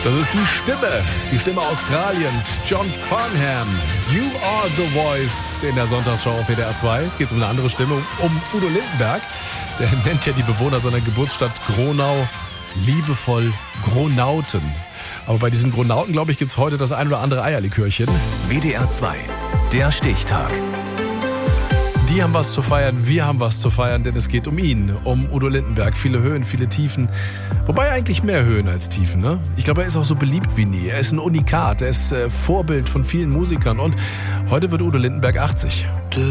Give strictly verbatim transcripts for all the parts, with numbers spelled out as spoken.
Das ist die Stimme, die Stimme Australiens, John Farnham. You are the voice in der Sonntagsschau auf W D R zwei. Es geht um eine andere Stimme, um Udo Lindenberg. Der nennt ja die Bewohner seiner Geburtsstadt Gronau liebevoll Gronauten. Aber bei diesen Gronauten, glaube ich, gibt es heute das ein oder andere Eierlikörchen. W D R zwei, der Stichtag. Die haben was zu feiern, wir haben was zu feiern, denn es geht um ihn, um Udo Lindenberg. Viele Höhen, viele Tiefen. Wobei eigentlich mehr Höhen als Tiefen, ne? Ich glaube, er ist auch so beliebt wie nie. Er ist ein Unikat, er ist äh, Vorbild von vielen Musikern. Und heute wird Udo Lindenberg achtzig.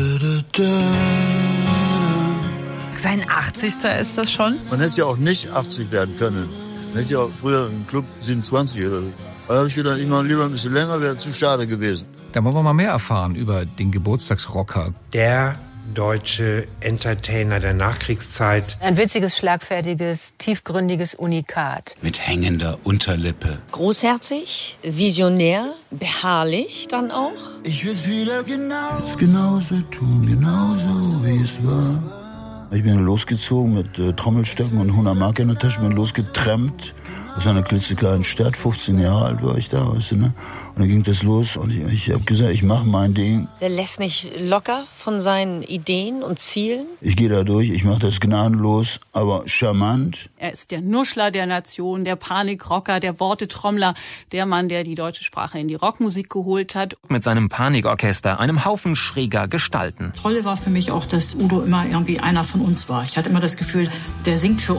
Sein achtzigster ist das schon? Man hätte ja auch nicht achtzig werden können. Man hätte ja auch früher im Club siebenundzwanzig oder so. Da habe ich gedacht, ich mache lieber ein bisschen länger, wäre zu schade gewesen. Da wollen wir mal mehr erfahren über den Geburtstagsrocker. Der deutsche Entertainer der Nachkriegszeit. Ein witziges, schlagfertiges, tiefgründiges Unikat. Mit hängender Unterlippe. Großherzig, visionär, beharrlich dann auch. Ich will's wieder genau, jetzt genauso tun, genauso wie es war. Ich bin losgezogen mit äh, Trommelstöcken und hundert Mark in der Tasche, bin losgetrampt aus einer klitzekleinen Stadt, fünfzehn Jahre alt war ich da, weißt du, ne? Und dann ging das los und ich, ich habe gesagt, ich mache mein Ding. Der lässt nicht locker von seinen Ideen und Zielen. Ich gehe da durch, ich mache das gnadenlos, aber charmant. Er ist der Nuschler der Nation, der Panikrocker, der Wortetrommler, der Mann, der die deutsche Sprache in die Rockmusik geholt hat. Mit seinem Panikorchester, einem Haufen schräger Gestalten. Das Tolle war für mich auch, dass Udo immer irgendwie einer von uns war. Ich hatte immer das Gefühl, der singt für